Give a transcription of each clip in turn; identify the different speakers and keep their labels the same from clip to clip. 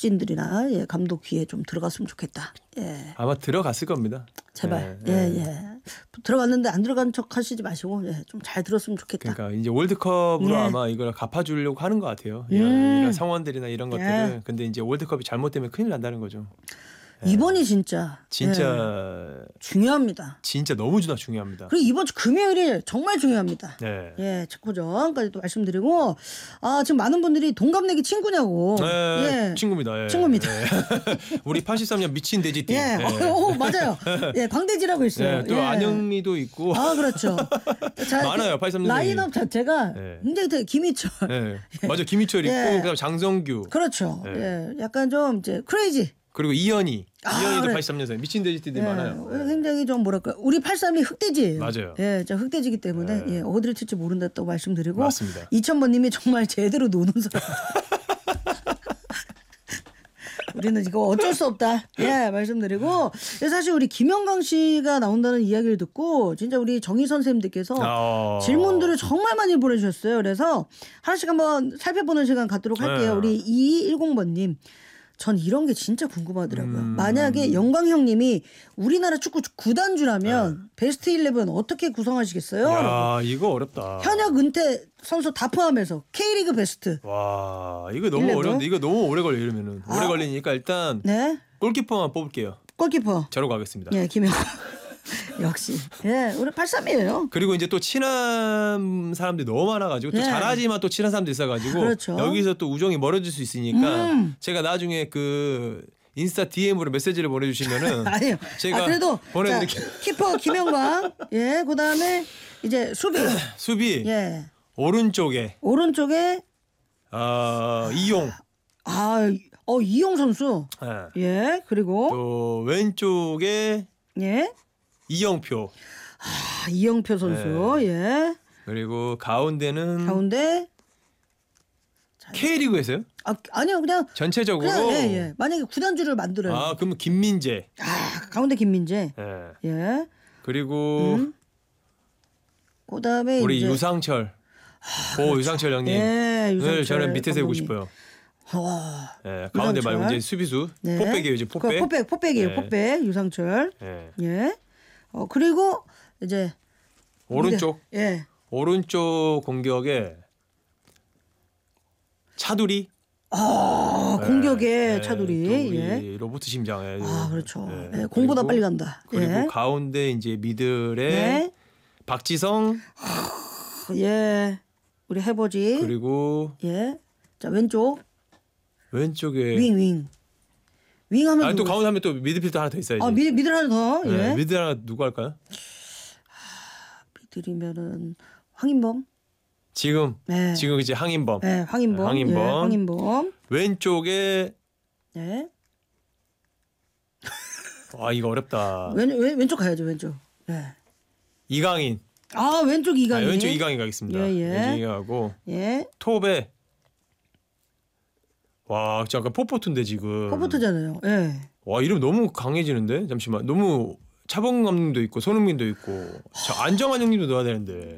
Speaker 1: 추진들이나 감독 귀에 좀 들어갔으면 좋겠다. 예.
Speaker 2: 아마 들어갔을 겁니다.
Speaker 1: 제발. 예. 들어갔는데 안 들어간 척 하시지 마시고 좀 잘 들었으면 좋겠다.
Speaker 2: 그러니까 이제 월드컵으로 아마 이걸 갚아주려고 하는 것 같아요. 이런 성원들이나 이런 것들을. 근데 이제 월드컵이 잘못되면 큰일 난다는 거죠.
Speaker 1: 이번이 진짜 중요합니다.
Speaker 2: 진짜 너무나 중요합니다.
Speaker 1: 그리고 이번 주 금요일이 정말 중요합니다.
Speaker 2: 네.
Speaker 1: 체코전까지 또 말씀드리고 지금 많은 분들이 동갑내기 친구냐고.
Speaker 2: 친구입니다.
Speaker 1: 친구입니다.
Speaker 2: 우리 83년 미친 돼지띠.
Speaker 1: 맞아요. 광돼지라고 있어요.
Speaker 2: 또 안영미도 있고.
Speaker 1: 그렇죠.
Speaker 2: 많아요. 83년
Speaker 1: 라인업 자체가 굉장히 되게 김희철.
Speaker 2: 맞아, 김희철 있고 그다음 장성규.
Speaker 1: 그렇죠. 약간 좀 이제 크레이지.
Speaker 2: 그리고 이현이도 83년생 미친 돼지띠들이 많아요.
Speaker 1: 굉장히 좀 뭐랄까 우리 83이 흑돼지예요.
Speaker 2: 맞아요.
Speaker 1: 흑돼지기 때문에 어디를 튈지 모른다고 말씀드리고.
Speaker 2: 맞습니다.
Speaker 1: 2000번님이 정말 제대로 노는 사람. 우리는 이거 어쩔 수 없다. 말씀드리고. 사실 우리 김영광 씨가 나온다는 이야기를 듣고 진짜 우리 정희 선생님들께서 질문들을 정말 많이 보내주셨어요. 그래서 하나씩 한번 살펴보는 시간 갖도록 할게요. 우리 2210번님. 전 이런 게 진짜 궁금하더라고요. 만약에 영광 형님이 우리나라 축구 구단주라면 베스트 11 어떻게 구성하시겠어요?
Speaker 2: 야, 이거 어렵다.
Speaker 1: 현역 은퇴 선수 다 포함해서 K리그 베스트.
Speaker 2: 와, 이거 너무
Speaker 1: 11?
Speaker 2: 어려운데 이거 너무 오래 걸려 이러면은. 오래 걸리니까 일단 골키퍼만 뽑을게요.
Speaker 1: 골키퍼.
Speaker 2: 저로 가겠습니다.
Speaker 1: 김영광. 역시. 우리 83이에요.
Speaker 2: 그리고 이제 또 친한 사람들이 너무 많아가지고 또 잘하지만 또 친한 사람도 있어가지고
Speaker 1: 그렇죠.
Speaker 2: 여기서 또 우정이 멀어질 수 있으니까 제가 나중에 그 인스타 DM으로 메시지를 보내주시면은
Speaker 1: 아니요.
Speaker 2: 제가
Speaker 1: 그래도
Speaker 2: 보내드릴게요.
Speaker 1: 키퍼 김영광. 그다음에 이제 수비.
Speaker 2: 오른쪽에 이용.
Speaker 1: 이용 선수. 그리고
Speaker 2: 또 왼쪽에 이영표.
Speaker 1: 이영표 선수.
Speaker 2: 그리고 가운데 K리그에서요?
Speaker 1: 아니요, 그냥
Speaker 2: 전체적으로.
Speaker 1: 만약에 구단주를 만들어요.
Speaker 2: 그러면 김민재.
Speaker 1: 가운데 김민재.
Speaker 2: 그리고
Speaker 1: 그다음에
Speaker 2: 우리
Speaker 1: 이제
Speaker 2: 유상철. 유상철 형님. 늘 저는 밑에 세우고 싶어요. 가운데 말고 이제 수비수. 포백이에요, 이제 포백.
Speaker 1: 포백이에요, 포백. 유상철. 그리고 이제
Speaker 2: 오른쪽. 오른쪽 공격에 차두리.
Speaker 1: 공격에 차두리.
Speaker 2: 우리 로봇 심장.
Speaker 1: 그렇죠. 공보다 빨리 간다.
Speaker 2: 그리고 가운데 이제 미들에 박지성.
Speaker 1: 우리 해보지.
Speaker 2: 그리고
Speaker 1: 자, 왼쪽에 윙 하면
Speaker 2: 또 가운데 하면 또 미드필더 하나 더 있어야지.
Speaker 1: 미들 하나 더.
Speaker 2: 미들 하나 누구 할까요?
Speaker 1: 미들이면은 황인범.
Speaker 2: 지금 이제 황인범.
Speaker 1: 황인범.
Speaker 2: 왼쪽에 이거 어렵다.
Speaker 1: 왼쪽 가야죠, 왼쪽.
Speaker 2: 이강인.
Speaker 1: 왼쪽 이강인.
Speaker 2: 왼쪽 이강인 가겠습니다. 왼쪽 이강하고 톱에 잠깐 포포트인데 지금.
Speaker 1: 포포트잖아요.
Speaker 2: 이름 너무 강해지는데 잠시만. 너무 차범근 감독도 있고 손흥민도 있고 안정환 형님도 넣어야 되는데.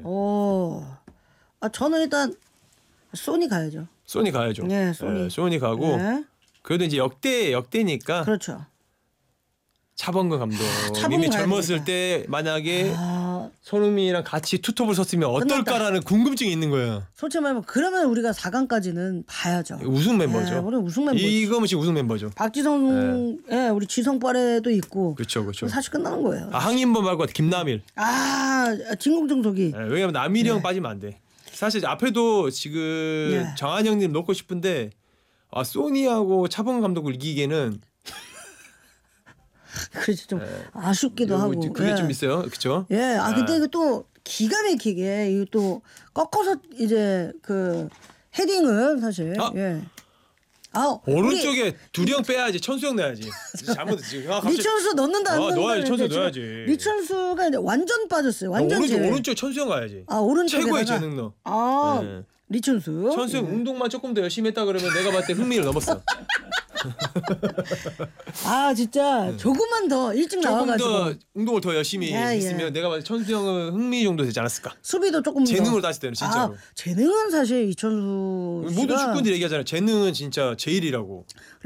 Speaker 1: 저는 일단 소니 가야죠.
Speaker 2: 소니 가야죠.
Speaker 1: 소니.
Speaker 2: 소니 가고. 그래도 이제 역대니까.
Speaker 1: 그렇죠.
Speaker 2: 차범근 감독. 이미 젊었을 때 만약에 손흥민이랑 같이 투톱을 섰으면 어떨까라는 궁금증이 있는 거예요.
Speaker 1: 솔직히 말하면 그러면 우리가 4강까지는 봐야죠.
Speaker 2: 우승 멤버죠.
Speaker 1: 우리 우승 멤버.
Speaker 2: 이거면 지금 우승 멤버죠.
Speaker 1: 박지성, 우리 지성빠레도 있고.
Speaker 2: 그렇죠.
Speaker 1: 사실 끝나는 거예요.
Speaker 2: 황인범 말고 김남일.
Speaker 1: 진공청소기.
Speaker 2: 왜냐면 남일이 형 빠지면 안 돼. 사실 앞에도 지금 정한 형님 넣고 싶은데 소니하고 차범근 감독을 이기기에는.
Speaker 1: 그렇죠. 좀 아쉽기도 하고.
Speaker 2: 그게 좀 있어요. 그렇죠?
Speaker 1: 근데 이거 또 기가 막히게 이거 또 꺾어서 이제 그 헤딩을 사실.
Speaker 2: 오른쪽에 두리 형 빼야지. 천수 형 넣어야지. 잘못했지.
Speaker 1: 리천수 넣는다 안 넣는다.
Speaker 2: 넣어야지. 천수 넣어야지.
Speaker 1: 리천수가 이제 완전 빠졌어요. 완전
Speaker 2: 오른쪽 천수 형 가야지.
Speaker 1: 오른쪽에
Speaker 2: 최고의 재능 넣어.
Speaker 1: 리천수.
Speaker 2: 천수 형 운동만 조금 더 열심히 했다 그러면 내가 봤을 때 흥미를 넘었어.
Speaker 1: 진짜 조금만 더 일찍 나와가지고
Speaker 2: 조금 더 운동을 더 열심히 했으면 내가 봤을 때 천수 형은 흥미 정도 되지 않았을까.
Speaker 1: 수비도 조금
Speaker 2: 재능으로 따질 때는 진짜로.
Speaker 1: 재능은 사실 이천수 씨가
Speaker 2: 모든 축구인들이 얘기하잖아요. 재능은 진짜 제일이라고.